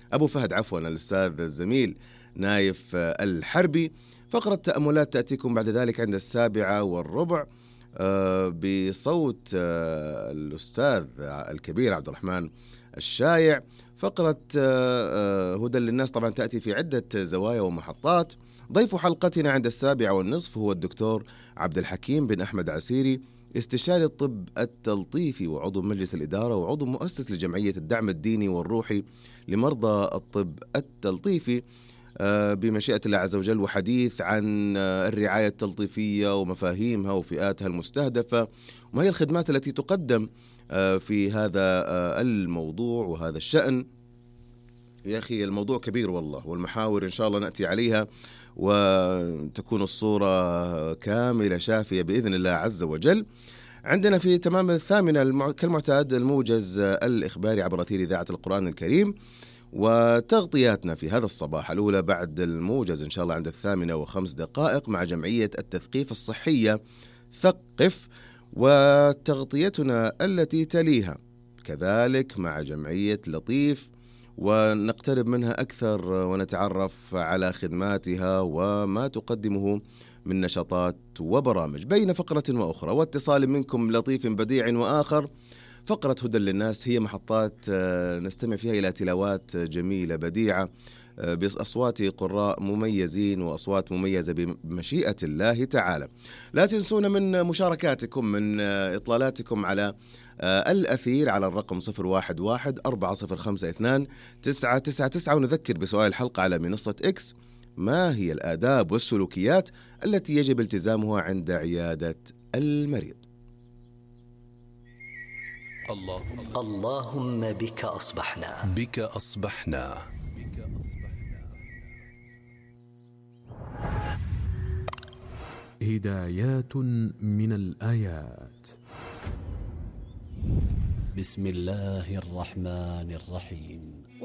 أبو فهد عفوا الأستاذ الزميل نايف الحربي. فقرة تأملات تأتيكم بعد ذلك عند 7:15 بصوت الأستاذ الكبير عبد الرحمن الشايع. فقرة هدى للناس طبعا تأتي في عدة زوايا ومحطات. ضيف حلقتنا عند 7:30 هو الدكتور عبد الحكيم بن أحمد عسيري، استشاري الطب التلطيفي وعضو مجلس الإدارة وعضو مؤسس لجمعية الدعم الديني والروحي لمرضى الطب التلطيفي بمشيئة الله عز وجل، وحديث عن الرعاية التلطيفية ومفاهيمها وفئاتها المستهدفة وما هي الخدمات التي تقدم في هذا الموضوع وهذا الشأن. يا أخي الموضوع كبير والله، والمحاور إن شاء الله نأتي عليها وتكون الصورة كاملة شافية بإذن الله عز وجل. عندنا في تمام 8 كالمعتاد الموجز الإخباري عبر أثير إذاعة القرآن الكريم، وتغطياتنا في هذا الصباح الأولى بعد الموجز إن شاء الله عند 8:05 مع جمعية التثقيف الصحية ثقف، وتغطيتنا التي تليها كذلك مع جمعية لطيف، ونقترب منها أكثر ونتعرف على خدماتها وما تقدمه من نشاطات وبرامج بين فقرة وأخرى واتصال منكم لطيف بديع وآخر. فقرة هدى للناس هي محطات نستمع فيها إلى تلاوات جميلة بديعة بأصوات قراء مميزين وأصوات مميزة بمشيئة الله تعالى. لا تنسون من مشاركاتكم، من إطلالاتكم على الأثير على الرقم 011-4052-999، ونذكر بسؤال الحلقة على منصة إكس: ما هي الآداب والسلوكيات التي يجب التزامها عند عيادة المريض؟ اللهم بك أصبحنا هدايات من الآيات. بسم الله الرحمن الرحيم.